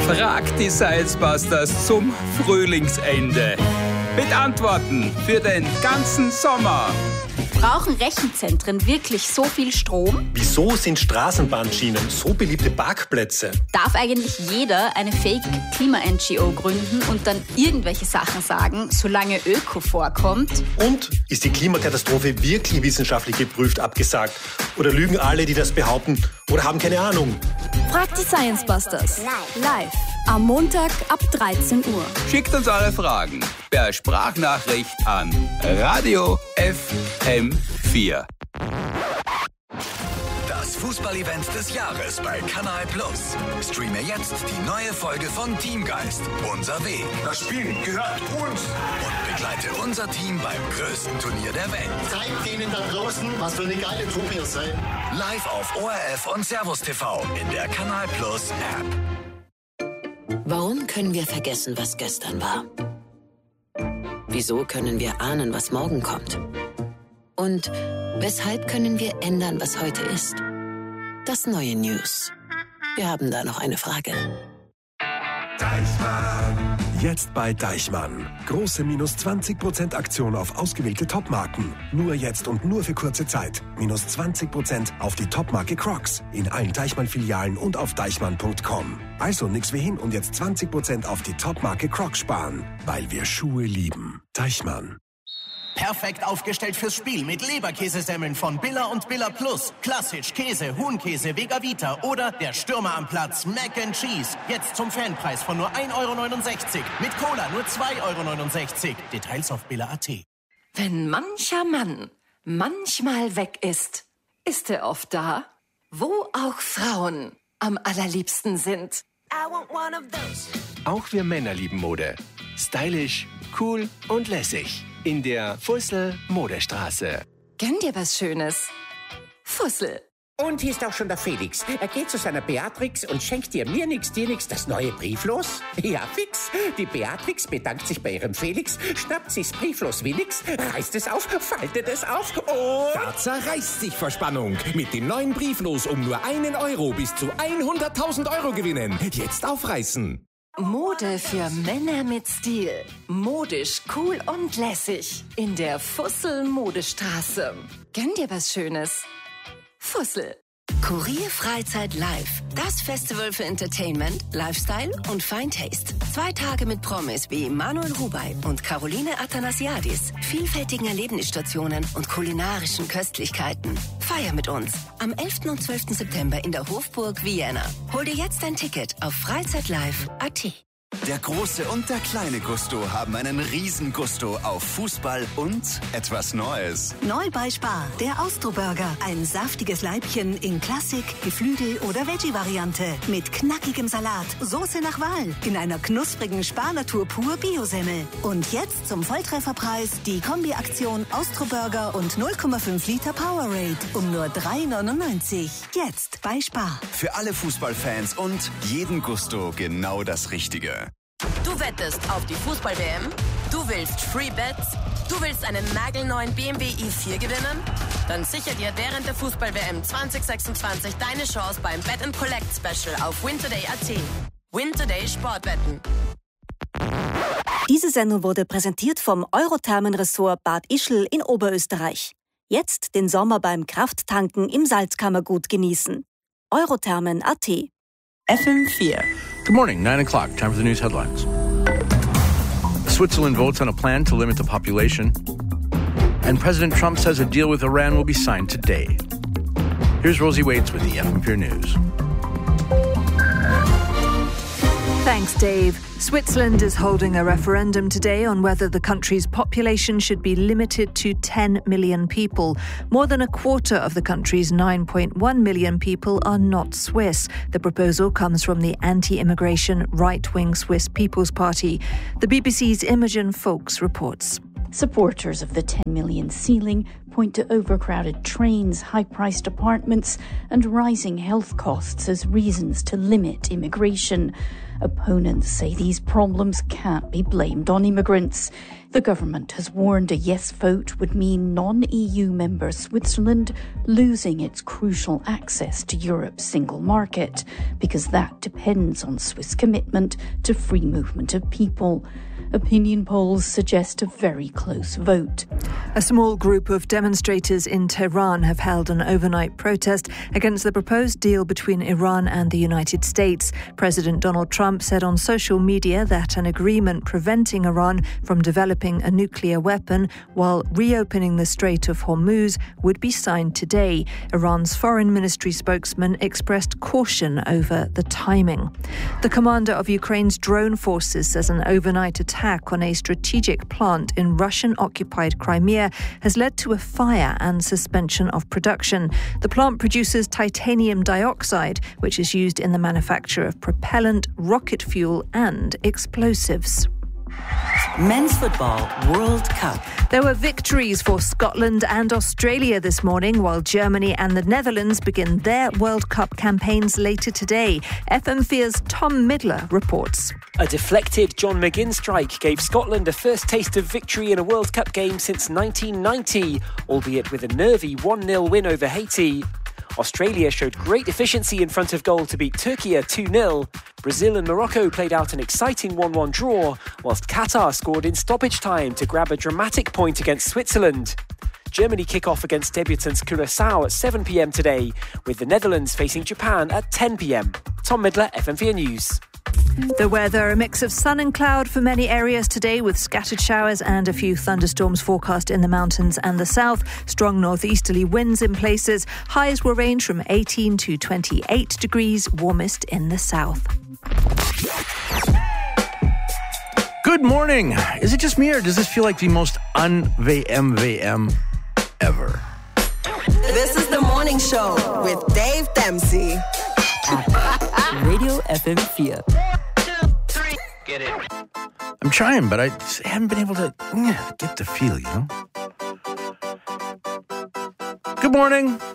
Fragt die Science Busters zum Frühlingsende. Mit Antworten für den ganzen Sommer. Brauchen Rechenzentren wirklich so viel Strom? Wieso sind Straßenbahnschienen so beliebte Parkplätze? Darf eigentlich jeder eine Fake-Klima-NGO gründen und dann irgendwelche Sachen sagen, solange Öko vorkommt? Und ist die Klimakatastrophe wirklich wissenschaftlich geprüft abgesagt? Oder lügen alle, die das behaupten, oder haben keine Ahnung? Fragt die Science Busters. Live. Am Montag ab 13 Uhr. Schickt uns eure Fragen per Sprachnachricht an Radio FM4. Das Fußballevent des Jahres bei Kanal Plus. Streame jetzt die neue Folge von Teamgeist, Unser Weg. Das Spiel gehört uns. Und begleite unser Team beim größten Turnier der Welt. Zeigt denen da draußen, was für eine geile Truppe ihr seid. Live auf ORF und Servus TV in der Kanal Plus App. Warum können wir vergessen, was gestern war? Wieso können wir ahnen, was morgen kommt? Und weshalb können wir ändern, was heute ist? Das neue News. Wir haben da noch eine Frage. Deichmann. Jetzt bei Deichmann. Große minus 20% Aktion auf ausgewählte Topmarken. Nur jetzt und nur für kurze Zeit. Minus 20% auf die Topmarke Crocs. In allen Deichmann-Filialen und auf deichmann.com. Also nix wie hin und jetzt 20% auf die Topmarke Crocs sparen. Weil wir Schuhe lieben. Deichmann. Perfekt aufgestellt fürs Spiel mit Leberkäsesemmeln von Billa und Billa Plus. Klassisch, Käse, Huhnkäse, Vega Vita oder der Stürmer am Platz, Mac and Cheese. Jetzt zum Fanpreis von nur 1,69 €. Mit Cola nur 2,69 €. Details auf Billa.at. Wenn mancher Mann manchmal weg ist, ist er oft da, wo auch Frauen am allerliebsten sind. Auch wir Männer lieben Mode. Stylisch, cool und lässig. In der Fussel Modestraße. Gönn dir was Schönes. Fussel. Und hier ist auch schon der Felix. Er geht zu seiner Beatrix und schenkt dir dir nix das neue Brieflos. Ja, fix. Die Beatrix bedankt sich bei ihrem Felix, schnappt sich's Brieflos wie nix, reißt es auf, faltet es auf und... Da zerreißt sich vor Spannung. Mit dem neuen Brieflos um nur 1 € bis zu 100.000 € gewinnen. Jetzt aufreißen. Mode für Männer mit Stil. Modisch, cool und lässig. In der Fussel Modestraße. Gönn dir was Schönes. Fussel. Kurier Freizeit Live. Das Festival für Entertainment, Lifestyle und Fine Taste. 2 Tage mit Promis wie Manuel Rubey und Caroline Athanasiadis. Vielfältigen Erlebnisstationen und kulinarischen Köstlichkeiten. Feier mit uns. Am 11. und 12. September in der Hofburg Vienna. Hol dir jetzt ein Ticket auf freizeitlive.at. Der große und der kleine Gusto haben einen riesen Gusto auf Fußball und etwas Neues. Neu bei Spar, der Austro-Burger. Ein saftiges Leibchen in Klassik, Geflügel- oder Veggie-Variante. Mit knackigem Salat, Soße nach Wahl. In einer knusprigen Spar-Natur pur Bio-Semmel. Und jetzt zum Volltrefferpreis die Kombi-Aktion Austro-Burger und 0,5 Liter Powerade. Um nur 3,99. Jetzt bei Spar. Für alle Fußballfans und jeden Gusto genau das Richtige. Du wettest auf die Fußball-WM? Du willst Free Bets? Du willst einen nagelneuen BMW i4 gewinnen? Dann sicher dir während der Fußball-WM 2026 deine Chance beim Bet & Collect Special auf wintoday.at. Wintoday Sportwetten. Diese Sendung wurde präsentiert vom Eurothermen-Ressort Bad Ischl in Oberösterreich. Jetzt den Sommer beim Krafttanken im Salzkammergut genießen. Eurothermen.at. FM4. Good morning, 9 o'clock. Time for the news headlines. Switzerland votes on a plan to limit the population. And President Trump says a deal with Iran will be signed today. Here's Rosie Waits with the FM4 News. Thanks, Dave. Switzerland is holding a referendum today on whether the country's population should be limited to 10 million people. More than a quarter of the country's 9.1 million people are not Swiss. The proposal comes from the anti-immigration right-wing Swiss People's Party. The BBC's Imogen Folks reports. Supporters of the 10 million ceiling point to overcrowded trains, high-priced apartments and rising health costs as reasons to limit immigration. Opponents say these problems can't be blamed on immigrants. The government has warned a yes vote would mean non-EU member Switzerland losing its crucial access to Europe's single market, because that depends on Swiss commitment to free movement of people. Opinion polls suggest a very close vote. A small group of demonstrators in Tehran have held an overnight protest against the proposed deal between Iran and the United States. President Donald Trump said on social media that an agreement preventing Iran from developing a nuclear weapon while reopening the Strait of Hormuz would be signed today. Iran's foreign ministry spokesman expressed caution over the timing. The commander of Ukraine's drone forces says an overnight attack on a strategic plant in Russian-occupied Crimea has led to a fire and suspension of production. The plant produces titanium dioxide, which is used in the manufacture of propellant, rocket fuel and explosives. Men's Football World Cup. There were victories for Scotland and Australia this morning, while Germany and the Netherlands begin their World Cup campaigns later today. FM4's Tom Midler reports. A deflected John McGinn strike gave Scotland a first taste of victory in a World Cup game since 1990, albeit with a nervy 1-0 win over Haiti. Australia showed great efficiency in front of goal to beat Turkey 2-0. Brazil and Morocco played out an exciting 1-1 draw, whilst Qatar scored in stoppage time to grab a dramatic point against Switzerland. Germany kick off against debutants Curaçao at 7 p.m. today, with the Netherlands facing Japan at 10 p.m. Tom Midler, FM4 News. The weather, a mix of sun and cloud for many areas today, with scattered showers and a few thunderstorms forecast in the mountains and the south. Strong northeasterly winds in places. Highs will range from 18 to 28 degrees, warmest in the south. Good morning. Is it just me, or does this feel like the most un-VM ever? This is the morning show with Dave Dempsey. Radio FM4. Get it. I'm trying, but I just haven't been able to get the feel, you know? Good morning.